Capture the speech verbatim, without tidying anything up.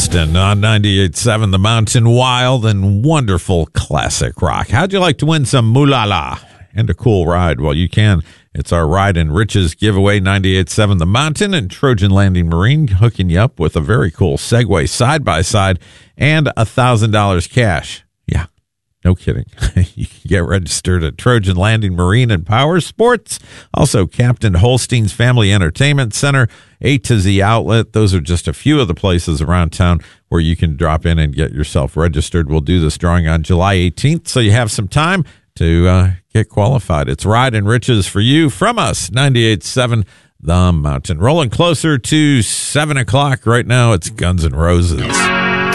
Charleston on ninety-eight point seven The Mountain. Wild and wonderful classic rock. How'd you like to win some moolah and a cool ride? Well, you can. It's our Ride and Riches giveaway, ninety-eight point seven The Mountain and Trojan Landing Marine, hooking you up with a very cool Segway side-by-side and one thousand dollars cash. Yeah, no kidding. You can get registered at Trojan Landing Marine and Power Sports. Also, Captain Holstein's Family Entertainment Center, A to Z Outlet. Those are just a few of the places around town where you can drop in and get yourself registered. We'll do this drawing on July eighteenth, so you have some time to uh, get qualified. It's Ride and Riches for you from us, ninety-eight point seven The Mountain. Rolling closer to seven o'clock right now, it's Guns N' Roses.